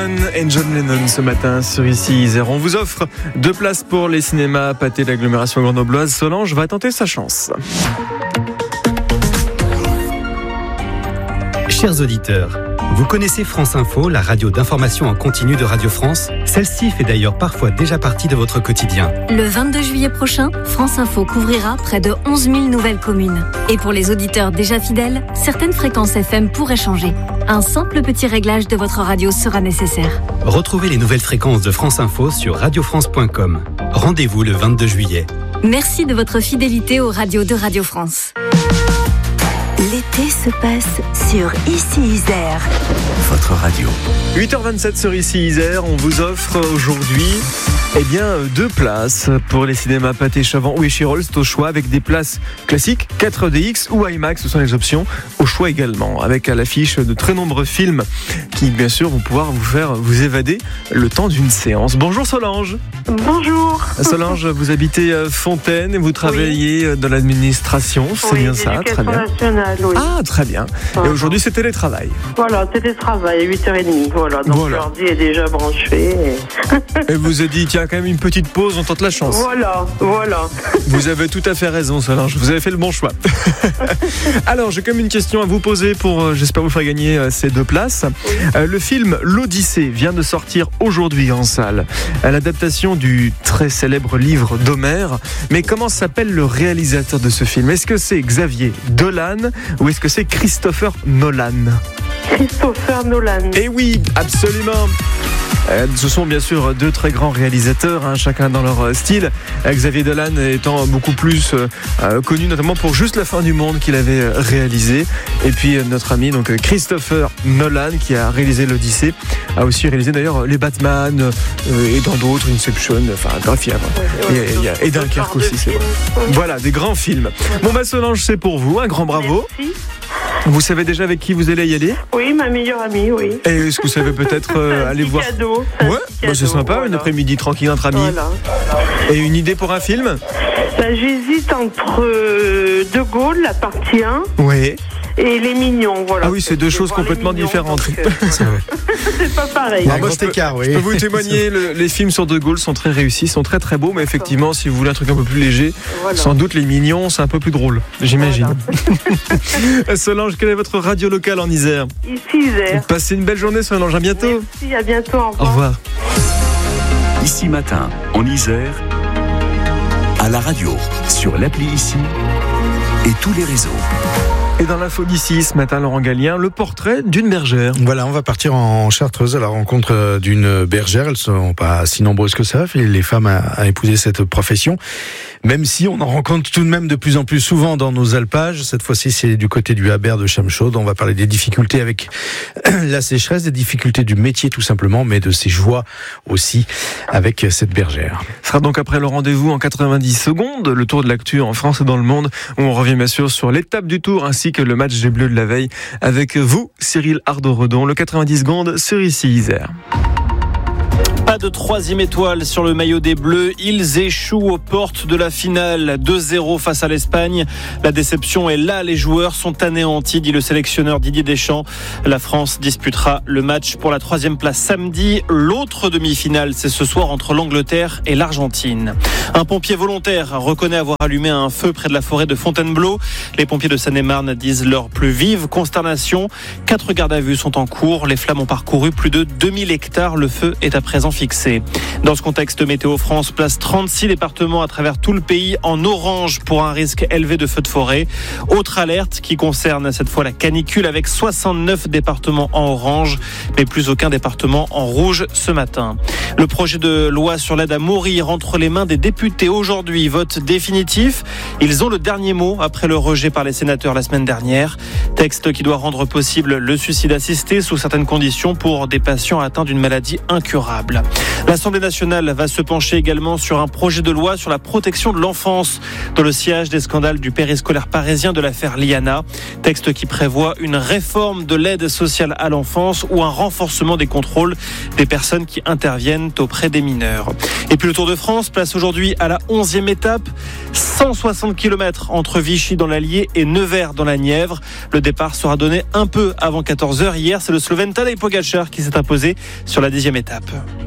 Lennon et John Lennon ce matin sur Ici Isère. On vous offre 2 places pour les cinémas Pathé de l'agglomération grenobloise. Solange va tenter sa chance. Chers auditeurs, vous connaissez France Info, la radio d'information en continu de Radio France? Celle-ci fait d'ailleurs parfois déjà partie de votre quotidien. Le 22 juillet prochain, France Info couvrira près de 11 000 nouvelles communes. Et pour les auditeurs déjà fidèles, certaines fréquences FM pourraient changer. Un simple petit réglage de votre radio sera nécessaire. Retrouvez les nouvelles fréquences de France Info sur radiofrance.com. Rendez-vous le 22 juillet. Merci de votre fidélité aux radios de Radio France. L'été se passe sur Ici Isère. Votre radio. 8h27 sur Ici Isère. On vous offre aujourd'hui 2 places pour les cinémas Pathé, Chavant ou Échirol. C'est au choix avec des places classiques, 4DX ou IMAX. Ce sont les options au choix également. Avec à l'affiche de très nombreux films qui, bien sûr, vont pouvoir vous faire vous évader le temps d'une séance. Bonjour Solange. Bonjour. Solange, vous habitez Fontaine et vous travaillez dans l'administration. C'est bien ça, très bien. Nationale, oui. Ah, très bien. Et aujourd'hui, c'est télétravail. Voilà, télétravail, 8h30. Voilà, donc l'ordi est déjà branché. Et vous avez dit, tiens, quand même une petite pause, on tente la chance. Voilà. Vous avez tout à fait raison, Solange. Vous avez fait le bon choix. Alors, j'ai quand même une question à vous poser pour, j'espère vous faire gagner ces 2 places. Oui. Le film L'Odyssée vient de sortir aujourd'hui en salle. L'adaptation du très célèbre livre d'Homère. Mais comment s'appelle le réalisateur de ce film? Est-ce que c'est Xavier Dolan ou est-ce que c'est Christopher Nolan? Christopher Nolan. Eh oui, absolument. Ce sont bien sûr 2 très grands réalisateurs, chacun dans leur style. Xavier Dolan étant beaucoup plus connu notamment pour Juste la fin du monde qu'il avait réalisé. Et puis notre ami donc Christopher Nolan qui a réalisé l'Odyssée, a aussi réalisé d'ailleurs les Batman et dans d'autres, Inception, enfin bref, et Dunkerque aussi. C'est vrai. Voilà, des grands films. Bon Solange, c'est pour vous, un grand bravo. Merci. Vous savez déjà avec qui vous allez y aller? Oui, ma meilleure amie, oui. Et est-ce que vous savez peut-être aller voir? Cadeau. Ouais, c'est sympa, voilà. Une après-midi tranquille entre amis. Voilà. Et une idée pour un film? J'hésite entre De Gaulle, la partie 1. Oui. Et Les Mignons, voilà. Ah oui, c'est 2 choses complètement différentes. C'est pas pareil. Moi, je peux vous témoigner, les films sur De Gaulle sont très réussis, sont très très beaux, mais effectivement, si vous voulez un truc un peu plus léger, sans doute Les Mignons, c'est un peu plus drôle, j'imagine. Voilà. Solange, quelle est votre radio locale en Isère? Ici Isère. Passez une belle journée, Solange, à bientôt. Merci, à bientôt, au revoir. Au revoir. Ici Matin, en Isère, à la radio, sur l'appli Ici et tous les réseaux. Et dans l'info d'ici ce matin, Laurent Gallien, le portrait d'une bergère. Voilà, on va partir en Chartreuse à la rencontre d'une bergère. Elles ne sont pas si nombreuses que ça, les femmes à épouser cette profession. Même si on en rencontre tout de même de plus en plus souvent dans nos alpages. Cette fois-ci, c'est du côté du Habert de Chamechaude. On va parler des difficultés avec la sécheresse, des difficultés du métier tout simplement, mais de ses joies aussi avec cette bergère. Ce sera donc après le rendez-vous en 90 secondes, le tour de l'actu en France et dans le monde, où on revient bien sûr sur l'étape du tour ainsi que le match des Bleus de la veille. Avec vous, Cyril Ardo-Redon, le 90 secondes sur Ici Isère. Pas de 3e étoile sur le maillot des Bleus. Ils échouent aux portes de la finale. 2-0 face à l'Espagne. La déception est là. Les joueurs sont anéantis, dit le sélectionneur Didier Deschamps. La France disputera le match pour la 3e place samedi. L'autre demi-finale, c'est ce soir entre l'Angleterre et l'Argentine. Un pompier volontaire reconnaît avoir allumé un feu près de la forêt de Fontainebleau. Les pompiers de Seine-et-Marne disent leur plus vive consternation. 4 gardes à vue sont en cours. Les flammes ont parcouru plus de 2000 hectares. Le feu est à présent fixé. Dans ce contexte, Météo France place 36 départements à travers tout le pays en orange pour un risque élevé de feux de forêt. Autre alerte qui concerne cette fois la canicule avec 69 départements en orange, mais plus aucun département en rouge ce matin. Le projet de loi sur l'aide à mourir entre les mains des députés aujourd'hui, vote définitif. Ils ont le dernier mot après le rejet par les sénateurs la semaine dernière. Texte qui doit rendre possible le suicide assisté sous certaines conditions pour des patients atteints d'une maladie incurable. finale. L'Assemblée nationale va se pencher également sur un projet de loi sur la protection de l'enfance dans le sillage des scandales du périscolaire parisien de l'affaire Liana. Texte qui prévoit une réforme de l'aide sociale à l'enfance ou un renforcement des contrôles des personnes qui interviennent auprès des mineurs. Et puis le Tour de France place aujourd'hui à la 11e étape, 160 km entre Vichy dans l'Allier et Nevers dans la Nièvre. Le départ sera donné un peu avant 14h. Hier, c'est le Slovène Tadej Pogačar qui s'est imposé sur la 10e étape.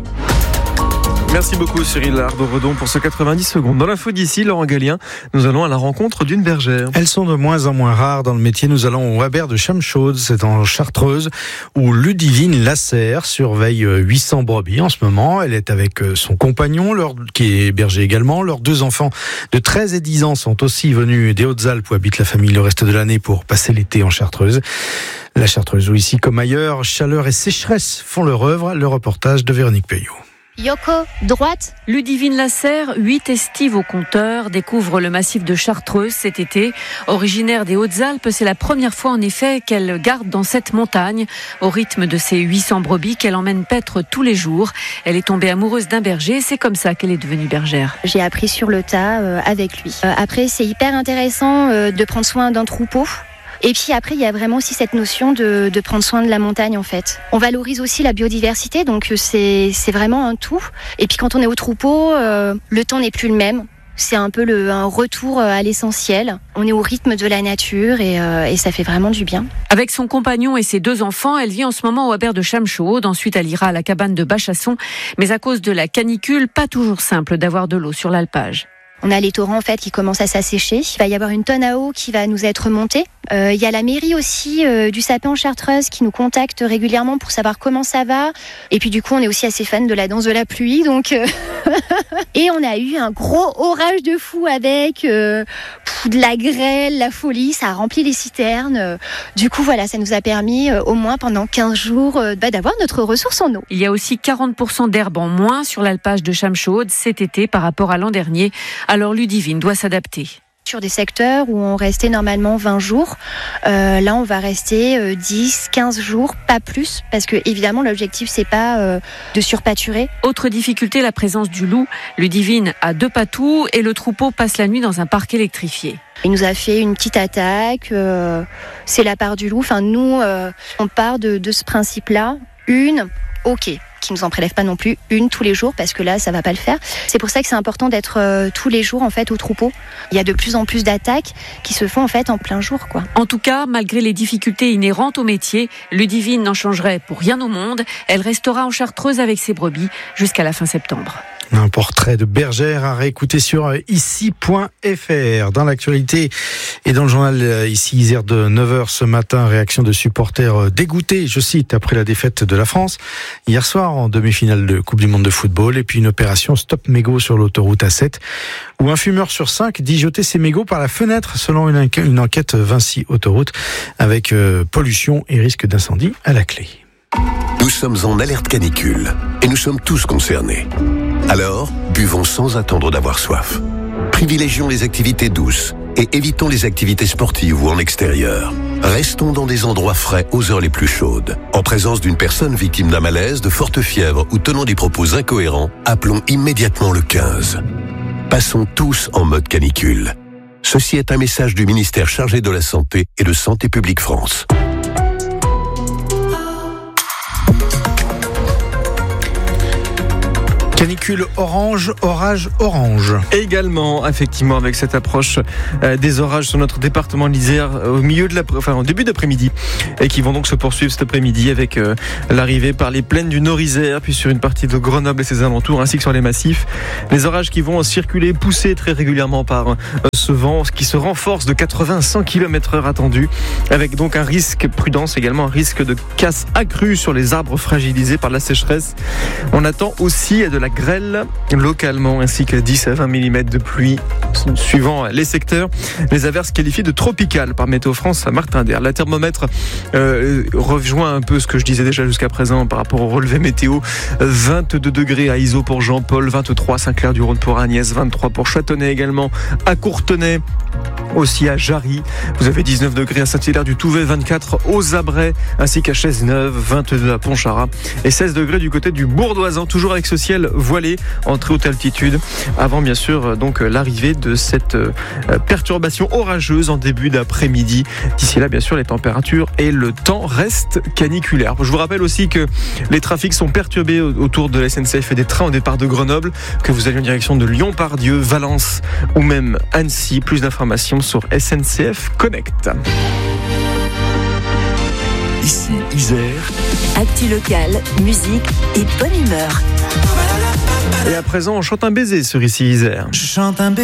Merci beaucoup Cyril Ardo-Redon pour ce 90 secondes. Dans l'info d'ici, Laurent Gallien, nous allons à la rencontre d'une bergère. Elles sont de moins en moins rares dans le métier. Nous allons au Habert de Chamchaude, c'est en Chartreuse, où Ludivine Lasserre surveille 800 brebis en ce moment. Elle est avec son compagnon, qui est berger également. Leurs 2 enfants de 13 et 10 ans sont aussi venus des Hautes-Alpes où habite la famille le reste de l'année pour passer l'été en Chartreuse. La Chartreuse, où ici comme ailleurs, chaleur et sécheresse font leur œuvre. Le reportage de Véronique Payot. Yoko, droite. Ludivine Lasserre, 8 estives au compteur, découvre le massif de Chartreuse cet été. Originaire des Hautes-Alpes, c'est la première fois en effet qu'elle garde dans cette montagne. Au rythme de ses 800 brebis qu'elle emmène paître tous les jours. Elle est tombée amoureuse d'un berger, c'est comme ça qu'elle est devenue bergère. J'ai appris sur le tas avec lui. Après, c'est hyper intéressant de prendre soin d'un troupeau. Et puis après, il y a vraiment aussi cette notion de prendre soin de la montagne en fait. On valorise aussi la biodiversité, donc c'est vraiment un tout. Et puis quand on est au troupeau, le temps n'est plus le même. C'est un peu un retour à l'essentiel. On est au rythme de la nature et ça fait vraiment du bien. Avec son compagnon et ses 2 enfants, elle vit en ce moment au Habert de Chamchaude. Ensuite, elle ira à la cabane de Bachasson. Mais à cause de la canicule, pas toujours simple d'avoir de l'eau sur l'alpage. On a les torrents en fait qui commencent à s'assécher. Il va y avoir une tonne à eau qui va nous être montée. Il y a la mairie aussi du Sapin en Chartreuse qui nous contacte régulièrement pour savoir comment ça va. Et puis du coup, on est aussi assez fan de la danse de la pluie, donc et on a eu un gros orage de fou avec de la grêle, la folie. Ça a rempli les citernes. Du coup, voilà, ça nous a permis au moins pendant 15 jours d'avoir notre ressource en eau. Il y a aussi 40% d'herbe en moins sur l'alpage de Chamchaude cet été par rapport à l'an dernier. Alors Ludivine doit s'adapter. Sur des secteurs où on restait normalement 20 jours, là on va rester 10, 15 jours, pas plus, parce que évidemment l'objectif c'est pas de surpâturer. Autre difficulté, la présence du loup. Ludivine a 2 patous et le troupeau passe la nuit dans un parc électrifié. Il nous a fait une petite attaque, c'est la part du loup. Enfin nous, on part de ce principe-là. Qui nous en prélève pas non plus une tous les jours parce que là ça va pas le faire. C'est pour ça que c'est important d'être tous les jours en fait au troupeau. Il y a de plus en plus d'attaques qui se font en fait en plein jour quoi. En tout cas, malgré les difficultés inhérentes au métier, Ludivine n'en changerait pour rien au monde. Elle restera en Chartreuse avec ses brebis jusqu'à la fin septembre. Un portrait de bergère à réécouter sur ici.fr. Dans l'actualité et dans le journal Ici Isère de 9h ce matin, réaction de supporters dégoûtés, je cite, après la défaite de la France hier soir en demi-finale de Coupe du Monde de football, et puis une opération Stop Mégots sur l'autoroute A7 où un fumeur sur 5 dit jeter ses mégots par la fenêtre selon une enquête Vinci Autoroute avec pollution et risque d'incendie à la clé. Nous sommes en alerte canicule et nous sommes tous concernés. Alors, buvons sans attendre d'avoir soif. Privilégions les activités douces et évitons les activités sportives ou en extérieur. Restons dans des endroits frais aux heures les plus chaudes. En présence d'une personne victime d'un malaise, de forte fièvre ou tenant des propos incohérents, appelons immédiatement le 15. Passons tous en mode canicule. Ceci est un message du ministère chargé de la Santé et de Santé publique France. Canicule orange, orage orange. Également, effectivement, avec cette approche des orages sur notre département de l'Isère au début d'après-midi, et qui vont donc se poursuivre cet après-midi avec l'arrivée par les plaines du Nord-Isère, puis sur une partie de Grenoble et ses alentours, ainsi que sur les massifs. Les orages qui vont circuler, poussés très régulièrement par ce vent qui se renforce de 80-100 km/h attendu, avec donc un risque, prudence également, un risque de casse accrue sur les arbres fragilisés par la sécheresse. On attend aussi de la grêle localement ainsi que 10 à 20 mm de pluie suivant les secteurs. Les averses qualifiées de tropicales par Météo France à Martin-Derre. La thermomètre rejoint un peu ce que je disais déjà jusqu'à présent par rapport au relevé météo. 22 degrés à Iso pour Jean-Paul, 23 à Saint-Clair-du-Rhône pour Agnès, 23 pour Châtenay également, à Courtenay, aussi à Jarry. Vous avez 19 degrés à Saint-Hilaire-du-Touvet, 24 aux Abrais ainsi qu'à Chaiseneuve, 22 à Pontcharrat et 16 degrés du côté du Bourdoisan, toujours avec ce ciel voilé en très haute altitude, avant bien sûr donc l'arrivée de cette perturbation orageuse en début d'après-midi. D'ici là, bien sûr, les températures et le temps restent caniculaires. Je vous rappelle aussi que les trafics sont perturbés autour de la SNCF et des trains au départ de Grenoble, que vous allez en direction de Lyon-Pardieu, Valence ou même Annecy. Plus d'informations sur SNCF Connect. Ici Isère. Actu locale, musique et bonne humeur. Et à présent, on chante un baiser sur Ici Isère. Je chante un baiser.